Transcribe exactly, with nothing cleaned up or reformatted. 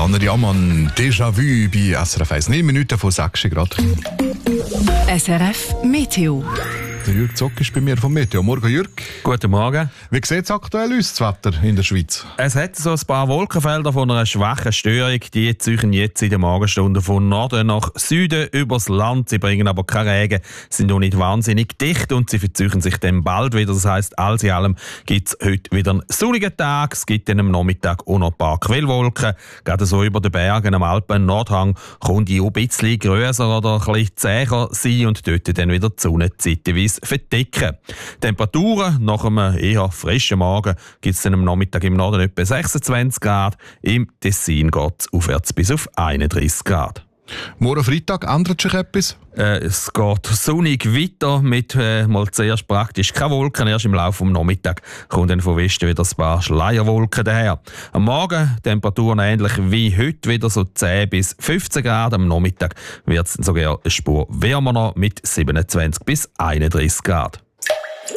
Anna Diamant, Déjà-vu bei S R F eins. neun Minuten von sechs Grad. S R F Meteo. Der Jürg Zock ist bei mir vom Meteo. Morgen, Jürg. Guten Morgen. Wie sieht es aktuell aus, das Wetter in der Schweiz? Es hat so ein paar Wolkenfelder von einer schwachen Störung. Die ziehen jetzt in den Morgenstunden von Norden nach Süden übers Land. Sie bringen aber keinen Regen, sind noch nicht wahnsinnig dicht und sie verziehen sich dann bald wieder. Das heisst, alles in allem gibt es heute wieder einen sonnigen Tag. Es gibt dann am Nachmittag auch noch ein paar Quellwolken. Gerade so über den Bergen am Alpen-Nordhang können die auch ein bisschen grösser oder ein bisschen zäher sein und dort dann wieder die Sonne zeitweise verdecken. Temperaturen nach einem eher frischen Morgen gibt es dann am Nachmittag im Norden etwa sechsundzwanzig Grad. Im Tessin geht es aufwärts bis auf einunddreißig Grad. Morgen Freitag ändert sich etwas? Äh, es geht sonnig weiter mit äh, mal zuerst praktisch keine Wolken. Erst im Laufe des Nachmittags kommen dann von Westen wieder ein paar Schleierwolken daher. Am Morgen Temperaturen ähnlich wie heute, wieder so zehn bis fünfzehn Grad. Am Nachmittag wird es sogar eine Spur wärmer noch mit siebenundzwanzig bis einunddreißig Grad.